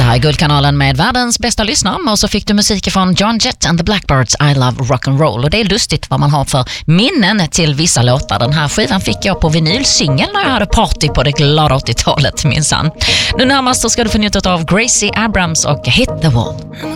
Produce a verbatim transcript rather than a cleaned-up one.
här är Guldkanalen med världens bästa lyssnare, och så fick du musik från John Jett and the Blackbirds, I Love Rock'n'Roll. Och det är lustigt vad man har för minnen till vissa låtar. Den här skivan fick jag på vinylsingel när jag hade party på det glada åttiotalet minsann. Nu närmast så ska du få njuta av Gracie Abrams och Hit the Wall.